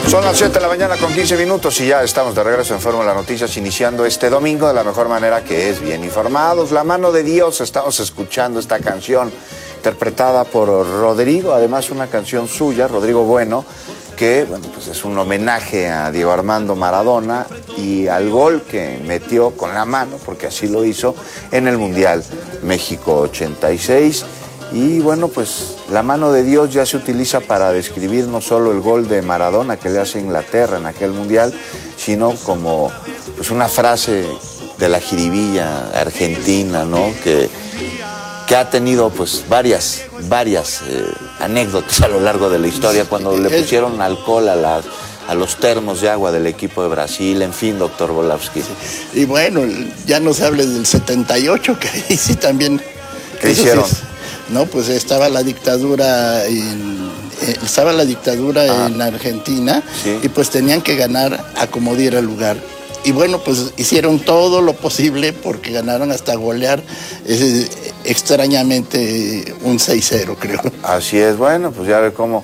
Son las 7 de la mañana con 15 minutos y ya estamos de regreso en Fórmula Noticias, iniciando este domingo de la mejor manera, que es bien informados. La mano de Dios, estamos escuchando esta canción interpretada por Rodrigo, además una canción suya, Rodrigo Bueno, que bueno, pues es un homenaje a Diego Armando Maradona y al gol que metió con la mano, porque así lo hizo en el Mundial México 86. Y bueno, pues la mano de Dios ya se utiliza para describir no solo el gol de Maradona que le hace Inglaterra en aquel Mundial, sino como pues una frase de la jiribilla argentina, ¿no? Que ha tenido pues varias anécdotas a lo largo de la historia, cuando le pusieron alcohol a los termos de agua del equipo de Brasil, en fin, doctor Volavsky. Y bueno, ya no se hable del 78, que ahí sí también... ¿Qué hicieron? Sí, no, pues estaba la dictadura en Argentina, ¿sí? Y pues tenían que ganar a como diera lugar. Y bueno, pues hicieron todo lo posible porque ganaron hasta golear extrañamente un 6-0, creo. Así es, bueno, pues ya ve cómo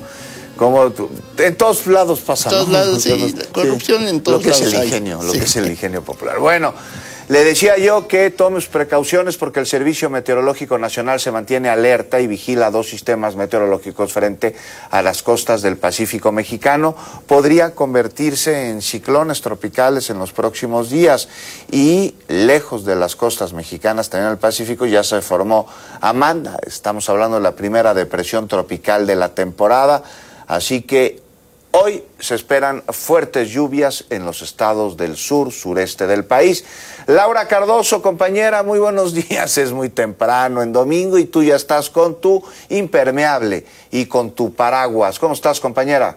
en todos lados pasa. En todos lados, sí, corrupción en todos lados. Lo que es el ingenio popular. Bueno, le decía yo que tome sus precauciones porque el Servicio Meteorológico Nacional se mantiene alerta y vigila 2 sistemas meteorológicos frente a las costas del Pacífico mexicano. Podría convertirse en ciclones tropicales en los próximos días, y lejos de las costas mexicanas, también en el Pacífico, ya se formó Amanda. Estamos hablando de la primera depresión tropical de la temporada, así que hoy se esperan fuertes lluvias en los estados del sureste del país. Laura Cardoso, compañera, muy buenos días. Es muy temprano en domingo y tú ya estás con tu impermeable y con tu paraguas. ¿Cómo estás, compañera?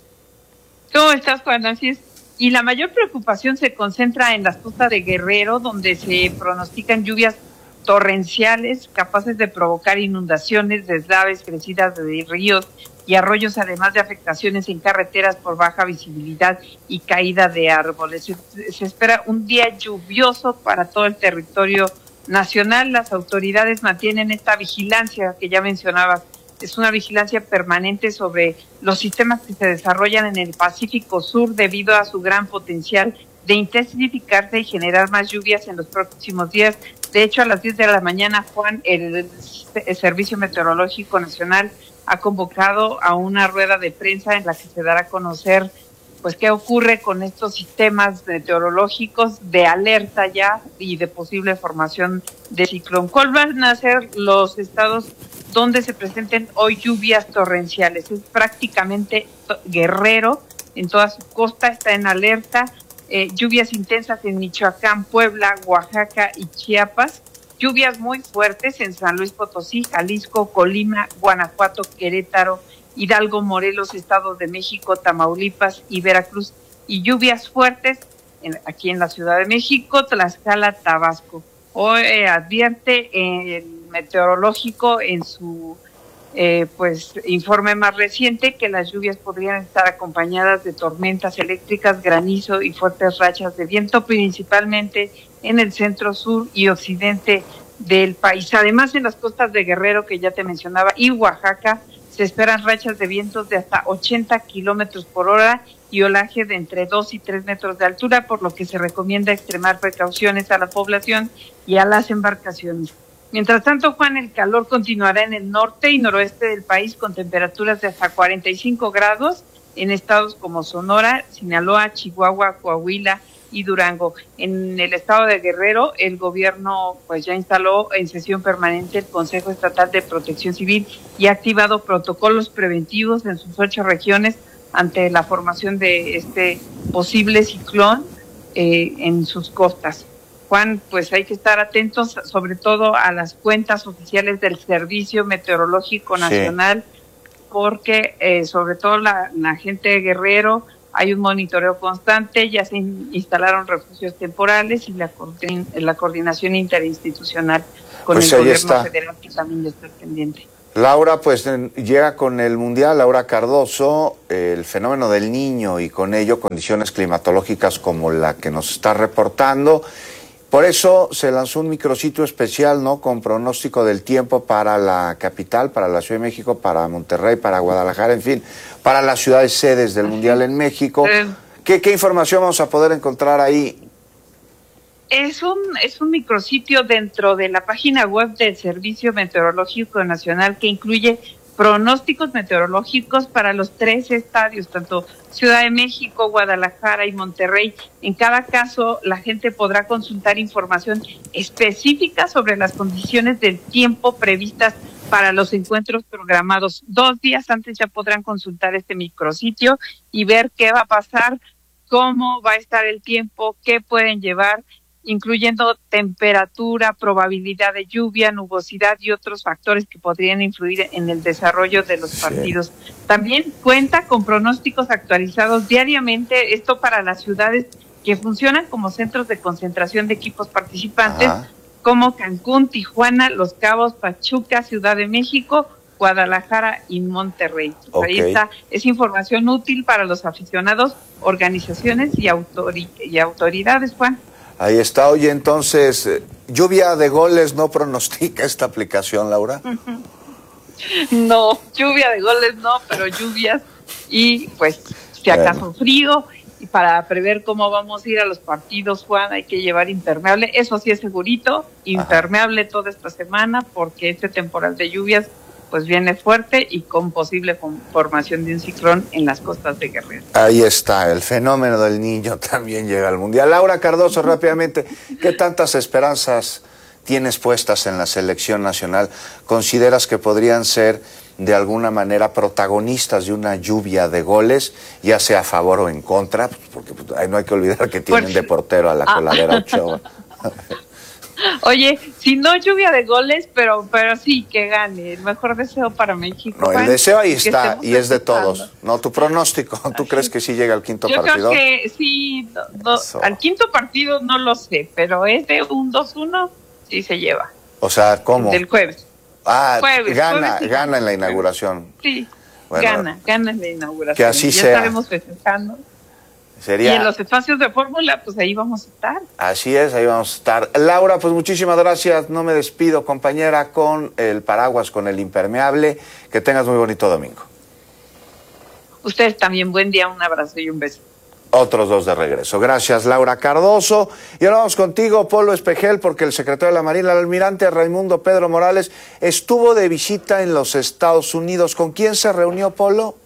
¿Cómo estás, Juan? Así es. Y la mayor preocupación se concentra en las costas de Guerrero, donde se pronostican lluvias torrenciales capaces de provocar inundaciones, deslaves, crecidas de ríos y arroyos, además de afectaciones en carreteras por baja visibilidad y caída de árboles. Se espera un día lluvioso para todo el territorio nacional. Las autoridades mantienen esta vigilancia que ya mencionabas. Es una vigilancia permanente sobre los sistemas que se desarrollan en el Pacífico Sur debido a su gran potencial de intensificarse y generar más lluvias en los próximos días. De hecho, a las 10 de la mañana, Juan, el Servicio Meteorológico Nacional ha convocado a una rueda de prensa en la que se dará a conocer pues qué ocurre con estos sistemas meteorológicos de alerta ya y de posible formación de ciclón. ¿Cuáles van a ser los estados donde se presenten hoy lluvias torrenciales? Es prácticamente Guerrero, en toda su costa está en alerta. Lluvias intensas en Michoacán, Puebla, Oaxaca y Chiapas. Lluvias muy fuertes en San Luis Potosí, Jalisco, Colima, Guanajuato, Querétaro, Hidalgo, Morelos, Estado de México, Tamaulipas y Veracruz. Y lluvias fuertes aquí en la Ciudad de México, Tlaxcala, Tabasco. Hoy advierte el meteorológico en su informe más reciente que las lluvias podrían estar acompañadas de tormentas eléctricas, granizo y fuertes rachas de viento, principalmente en el centro, sur y occidente del país. Además, en las costas de Guerrero, que ya te mencionaba, y Oaxaca, se esperan rachas de vientos de hasta 80 kilómetros por hora y olaje de entre 2 y 3 metros de altura, por lo que se recomienda extremar precauciones a la población y a las embarcaciones. Mientras tanto, Juan, el calor continuará en el norte y noroeste del país con temperaturas de hasta 45 grados en estados como Sonora, Sinaloa, Chihuahua, Coahuila y Durango. En el estado de Guerrero, el gobierno pues ya instaló en sesión permanente el Consejo Estatal de Protección Civil y ha activado protocolos preventivos en sus 8 regiones ante la formación de este posible ciclón en sus costas. Juan, pues hay que estar atentos sobre todo a las cuentas oficiales del Servicio Meteorológico Nacional, sí, porque sobre todo la gente de Guerrero hay un monitoreo constante, ya se instalaron refugios temporales y la coordinación interinstitucional con pues el gobierno federal, que también está pendiente. Laura, pues llega con el Mundial, Laura Cardoso, el fenómeno del Niño y con ello condiciones climatológicas como la que nos está reportando. Por eso se lanzó un micrositio especial, ¿no? Con pronóstico del tiempo para la capital, para la Ciudad de México, para Monterrey, para Guadalajara, en fin, para las ciudades sedes del Mundial en México. ¿Qué información vamos a poder encontrar ahí? Es un micrositio dentro de la página web del Servicio Meteorológico Nacional que incluye pronósticos meteorológicos para los 3 estadios, tanto Ciudad de México, Guadalajara y Monterrey. En cada caso, la gente podrá consultar información específica sobre las condiciones del tiempo previstas para los encuentros programados. 2 días antes ya podrán consultar este micrositio y ver qué va a pasar, cómo va a estar el tiempo, qué pueden llevar, incluyendo temperatura, probabilidad de lluvia, nubosidad y otros factores que podrían influir en el desarrollo de los partidos. También cuenta con pronósticos actualizados diariamente, esto para las ciudades que funcionan como centros de concentración de equipos participantes, como Cancún, Tijuana, Los Cabos, Pachuca, Ciudad de México, Guadalajara y Monterrey. Ahí está, es información útil para los aficionados, organizaciones y autoridades, Juan. Ahí está. Oye, entonces, ¿lluvia de goles no pronostica esta aplicación, Laura? No, lluvia de goles no, pero lluvias y pues si acaso frío. Y para prever cómo vamos a ir a los partidos, Juan, hay que llevar impermeable. Eso sí es segurito, impermeable toda esta semana, porque este temporal de lluvias pues viene fuerte y con posible formación de un ciclón en las costas de Guerrero. Ahí está, el fenómeno del Niño también llega al Mundial. Laura Cardoso, rápidamente, ¿qué tantas esperanzas tienes puestas en la selección nacional? ¿Consideras que podrían ser de alguna manera protagonistas de una lluvia de goles, ya sea a favor o en contra? Porque no hay que olvidar que tienen de portero a la Coladera Ochoa. Oye, si no lluvia de goles, pero sí que gane. El mejor deseo para México. No, el deseo ahí está y es de todos. No, tu pronóstico, ¿tú crees que sí llega al quinto partido? Yo creo que sí, al quinto partido no lo sé, pero es de un 2-1, sí se lleva. O sea, ¿cómo? Del jueves. Jueves, gana en la inauguración. Sí, bueno, gana en la inauguración. Que así ya sea. estaremos festejando. Y en los espacios de fórmula, pues ahí vamos a estar. Así es, ahí vamos a estar. Laura, pues muchísimas gracias. No me despido, compañera, con el paraguas, con el impermeable. Que tengas muy bonito domingo. Ustedes también, buen día, un abrazo y un beso. Otros 2 de regreso. Gracias, Laura Cardoso. Y ahora vamos contigo, Polo Espejel, porque el secretario de la Marina, el almirante Raimundo Pedro Morales, estuvo de visita en los Estados Unidos. ¿Con quién se reunió, Polo?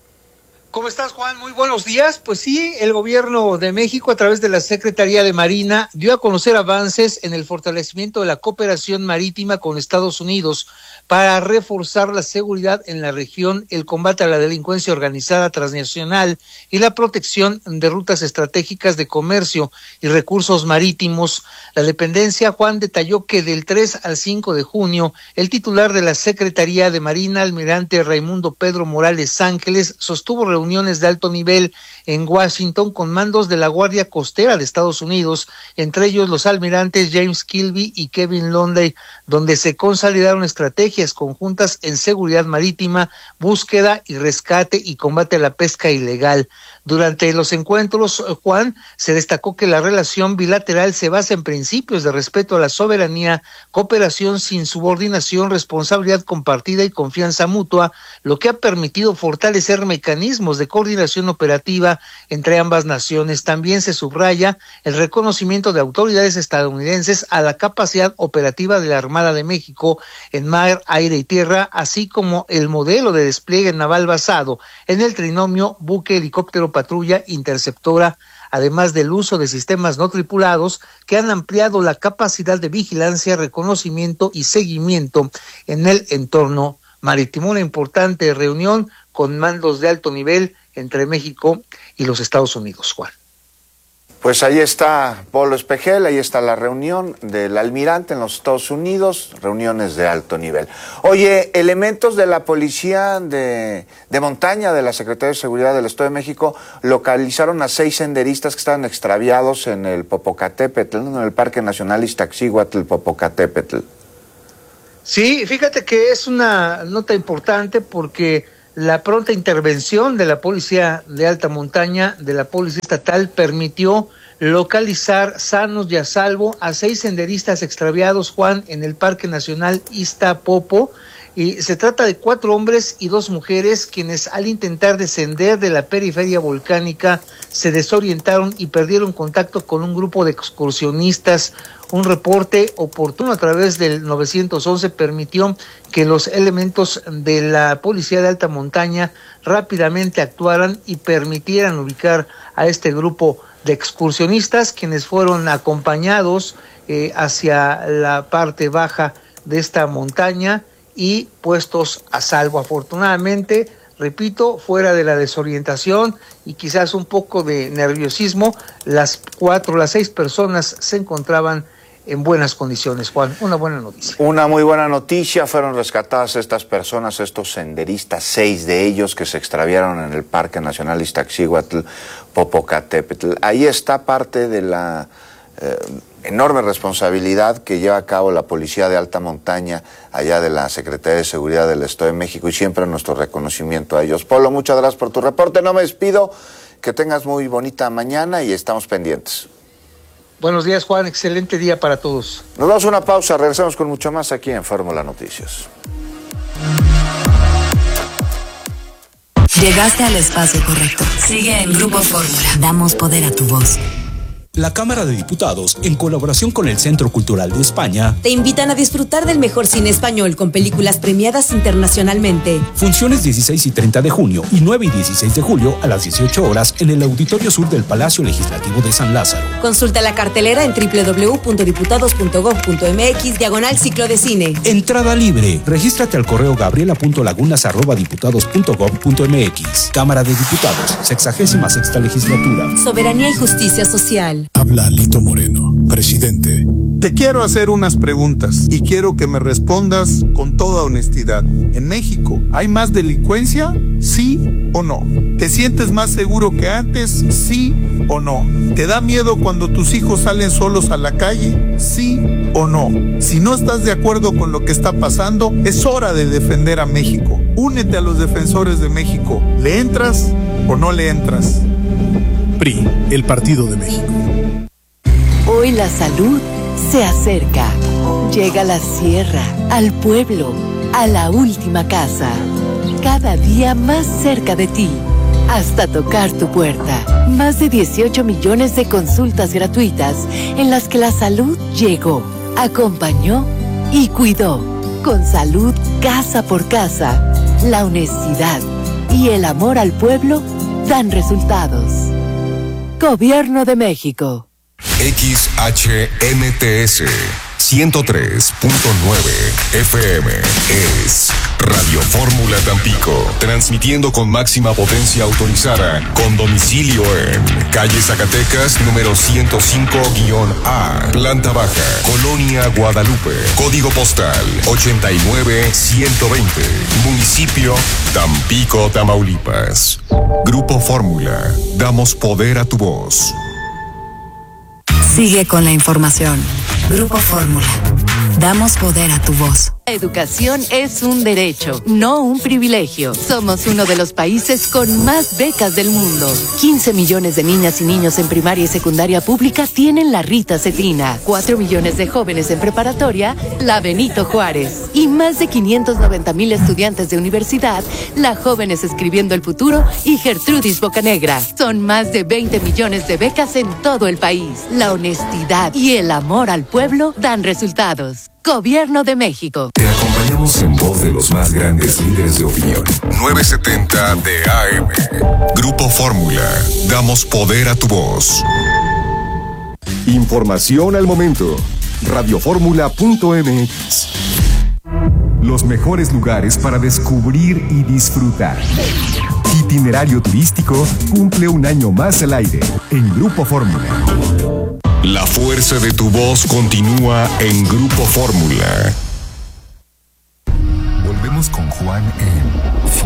¿Cómo estás, Juan? Muy buenos días. Pues sí, el gobierno de México, a través de la Secretaría de Marina, dio a conocer avances en el fortalecimiento de la cooperación marítima con Estados Unidos para reforzar la seguridad en la región, el combate a la delincuencia organizada transnacional y la protección de rutas estratégicas de comercio y recursos marítimos. La dependencia, Juan, detalló que del 3 al 5 de junio, el titular de la Secretaría de Marina, almirante Raimundo Pedro Morales Ángeles, sostuvo reuniones de alto nivel en Washington con mandos de la Guardia Costera de Estados Unidos, entre ellos los almirantes James Kilby y Kevin Londay, donde se consolidaron estrategias conjuntas en seguridad marítima, búsqueda y rescate y combate a la pesca ilegal. Durante los encuentros, Juan, se destacó que la relación bilateral se basa en principios de respeto a la soberanía, cooperación sin subordinación, responsabilidad compartida y confianza mutua, lo que ha permitido fortalecer mecanismos de coordinación operativa entre ambas naciones. También se subraya el reconocimiento de autoridades estadounidenses a la capacidad operativa de la Armada de México en mar, aire y tierra, así como el modelo de despliegue naval basado en el trinomio buque, helicóptero, patrulla, interceptora, además del uso de sistemas no tripulados que han ampliado la capacidad de vigilancia, reconocimiento y seguimiento en el entorno marítimo. Una importante reunión con mandos de alto nivel entre México y los Estados Unidos, Juan. Pues ahí está Polo Espejel, ahí está la reunión del almirante en los Estados Unidos, reuniones de alto nivel. Oye, elementos de la policía de montaña de la Secretaría de Seguridad del Estado de México localizaron a 6 senderistas que estaban extraviados en el Popocatépetl, en el Parque Nacional Iztaccíhuatl Popocatépetl. Sí, fíjate que es una nota importante porque la pronta intervención de la Policía de Alta Montaña, de la Policía Estatal, permitió localizar sanos y a salvo a 6 senderistas extraviados, Juan, en el Parque Nacional Iztapopo. Y se trata de 4 hombres y 2 mujeres quienes al intentar descender de la periferia volcánica se desorientaron y perdieron contacto con un grupo de excursionistas. Un reporte oportuno a través del 911 permitió que los elementos de la Policía de Alta Montaña rápidamente actuaran y permitieran ubicar a este grupo de excursionistas, quienes fueron acompañados hacia la parte baja de esta montaña y puestos a salvo. Afortunadamente, repito, fuera de la desorientación y quizás un poco de nerviosismo, las 6 personas se encontraban en buenas condiciones, Juan. Una buena noticia. Una muy buena noticia. Fueron rescatadas estas personas, estos senderistas, 6 de ellos que se extraviaron en el Parque Nacional Iztaccíhuatl Popocatépetl. Ahí está parte de la enorme responsabilidad que lleva a cabo la Policía de Alta Montaña, allá de la Secretaría de Seguridad del Estado de México, y siempre nuestro reconocimiento a ellos. Polo, muchas gracias por tu reporte. No me despido. Que tengas muy bonita mañana y estamos pendientes. Buenos días, Juan. Excelente día para todos. Nos damos una pausa. Regresamos con mucho más aquí en Fórmula Noticias. Llegaste al espacio correcto. Sigue en Grupo Fórmula. Damos poder a tu voz. La Cámara de Diputados, en colaboración con el Centro Cultural de España, te invitan a disfrutar del mejor cine español con películas premiadas internacionalmente. Funciones 16 y 30 de junio y 9 y 16 de julio a las 18 horas en el Auditorio Sur del Palacio Legislativo de San Lázaro. Consulta la cartelera en www.diputados.gov.mx/ciclo de cine. Entrada libre. Regístrate al correo gabriela.lagunas@diputados.gov.mx. Cámara de Diputados, 66ª Legislatura. Soberanía y justicia social. Habla Lito Moreno, presidente. Te quiero hacer unas preguntas y quiero que me respondas con toda honestidad. ¿En México hay más delincuencia? ¿Sí o no? ¿Te sientes más seguro que antes? ¿Sí o no? ¿Te da miedo cuando tus hijos salen solos a la calle? ¿Sí o no? Si no estás de acuerdo con lo que está pasando, es hora de defender a México. Únete a los defensores de México. ¿Le entras o no le entras? PRI, el Partido de México. Hoy la salud se acerca. Llega a la sierra, al pueblo, a la última casa. Cada día más cerca de ti, hasta tocar tu puerta. Más de 18 millones de consultas gratuitas en las que la salud llegó, acompañó y cuidó. Con salud casa por casa, la honestidad y el amor al pueblo dan resultados. Gobierno de México. XHNTS 103.9 FM es Radio Fórmula Tampico, transmitiendo con máxima potencia autorizada, con domicilio en calle Zacatecas, número 105-A, planta baja, Colonia Guadalupe, código postal 89120, municipio Tampico, Tamaulipas. Grupo Fórmula, damos poder a tu voz. Sigue con la información. Grupo Fórmula. Damos poder a tu voz. La educación es un derecho, no un privilegio. Somos uno de los países con más becas del mundo. 15 millones de niñas y niños en primaria y secundaria pública tienen la Rita Cetina. 4 millones de jóvenes en preparatoria, la Benito Juárez. Y más de 590,000 estudiantes de universidad, la Jóvenes Escribiendo el Futuro y Gertrudis Bocanegra. Son más de 20 millones de becas en todo el país. La honestidad y el amor al pueblo dan resultados. Gobierno de México. Te acompañamos en voz de los más grandes líderes de opinión. 970 de AM. Grupo Fórmula. Damos poder a tu voz. Información al momento. Radioformula.mx. Los mejores lugares para descubrir y disfrutar. Itinerario turístico cumple un año más al aire en Grupo Fórmula. La fuerza de tu voz continúa en Grupo Fórmula. Volvemos con Juan en